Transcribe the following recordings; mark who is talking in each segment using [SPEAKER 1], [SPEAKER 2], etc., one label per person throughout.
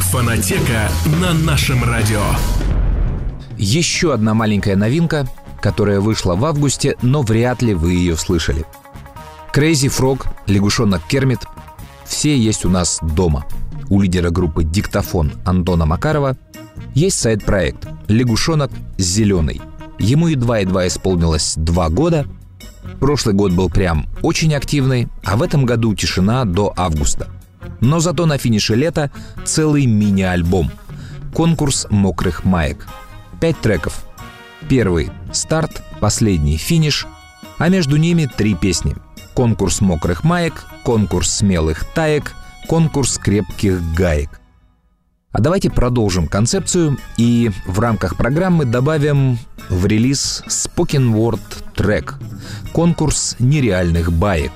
[SPEAKER 1] Фонотека на нашем радио.
[SPEAKER 2] Еще одна маленькая новинка, которая вышла в августе, но вряд ли вы ее слышали. Crazy Frog, лягушонок Кермит – все есть у нас дома. У лидера группы «Диктофон» Антона Макарова есть сайт-проект «Лягушонок зеленый». Ему едва-едва исполнилось 2 года. Прошлый год был прям очень активный, а в этом году тишина до августа. Но зато на финише лета целый мини-альбом. Конкурс мокрых маек. 5 треков. Первый – старт, последний – финиш, а между ними 3 песни. Конкурс мокрых маек, конкурс смелых таек, конкурс крепких гаек. А давайте продолжим концепцию и в рамках программы добавим в релиз Spoken Word трек. Конкурс нереальных баек.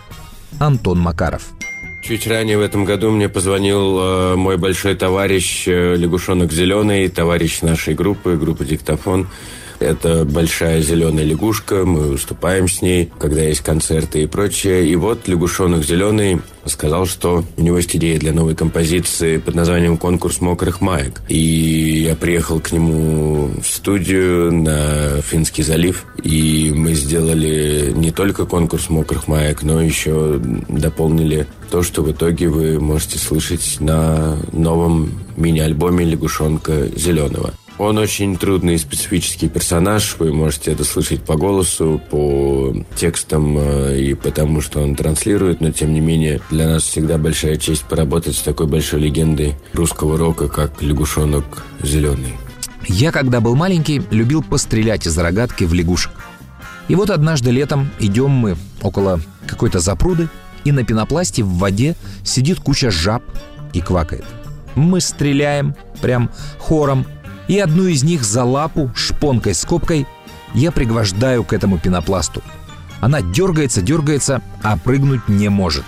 [SPEAKER 2] Антон Макаров.
[SPEAKER 3] Чуть ранее в этом году мне позвонил мой большой товарищ Лягушонок Зеленый, товарищ нашей группы «Диктофон». Это большая зеленая лягушка, мы выступаем с ней, когда есть концерты и прочее. И вот Лягушонок Зеленый сказал, что у него есть идея для новой композиции под названием «Конкурс мокрых маек». И я приехал к нему в студию на Финский залив, и мы сделали не только конкурс мокрых маек, но еще дополнили то, что в итоге вы можете слышать на новом мини-альбоме Лягушонка Зеленого. Он очень трудный и специфический персонаж. Вы можете это слышать по голосу, по текстам и потому, что он транслирует. Но, тем не менее, для нас всегда большая честь поработать с такой большой легендой русского рока, как Лягушонок Зеленый.
[SPEAKER 2] Я, когда был маленький, любил пострелять из рогатки в лягушек. И вот однажды летом идем мы около какой-то запруды, и на пенопласте в воде сидит куча жаб и квакает. Мы стреляем прям хором, и одну из них за лапу шпонкой-скобкой я пригвождаю к этому пенопласту. Она дергается, а прыгнуть не может.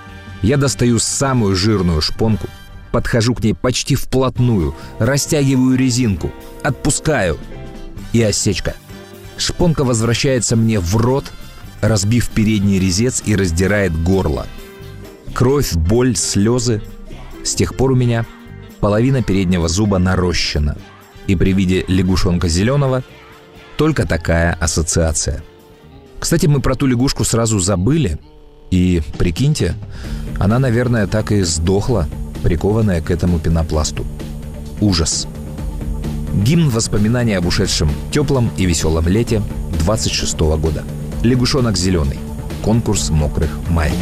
[SPEAKER 2] Я достаю самую жирную шпонку, подхожу к ней почти вплотную, растягиваю резинку, отпускаю, и осечка. Шпонка возвращается мне в рот, разбив передний резец, и раздирает горло. Кровь, боль, слезы. С тех пор у меня половина переднего зуба нарощена. И при виде лягушонка зеленого только такая ассоциация. Кстати, мы про ту лягушку сразу забыли. И, прикиньте, она, наверное, так и сдохла, прикованная к этому пенопласту. Ужас. Гимн воспоминаний об ушедшем теплом и веселом лете 26-го года. Лягушонок зеленый. Конкурс мокрых маек.